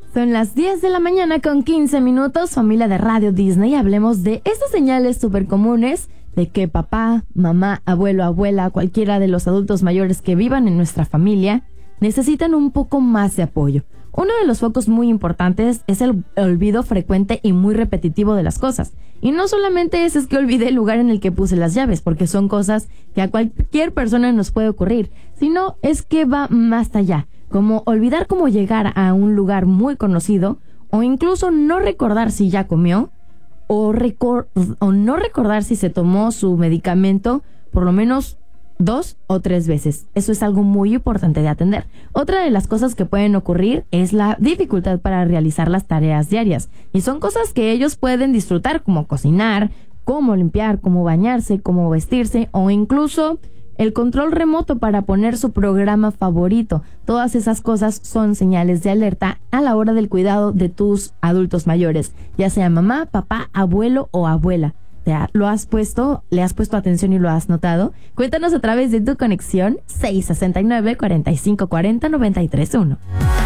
Son las 10 de la mañana con 15 minutos, familia de Radio Disney. Hablemos de estas señales súper comunes de que papá, mamá, abuelo, abuela, cualquiera de los adultos mayores que vivan en nuestra familia necesitan un poco más de apoyo. Uno de los focos muy importantes es el olvido frecuente y muy repetitivo de las cosas. Y no solamente es que olvidé el lugar en el que puse las llaves, porque son cosas que a cualquier persona nos puede ocurrir, sino es que va más allá, como olvidar cómo llegar a un lugar muy conocido, o incluso no recordar si ya comió, o no recordar si se tomó su medicamento por lo menos 2 o 3 veces. Eso es algo muy importante de atender. Otra de las cosas que pueden ocurrir es la dificultad para realizar las tareas diarias. Y son cosas que ellos pueden disfrutar, como cocinar, cómo limpiar, cómo bañarse, cómo vestirse, o incluso el control remoto para poner su programa favorito. Todas esas cosas son señales de alerta a la hora del cuidado de tus adultos mayores, ya sea mamá, papá, abuelo o abuela. ¿Le has puesto atención y lo has notado? Cuéntanos a través de tu conexión 669-4540-931.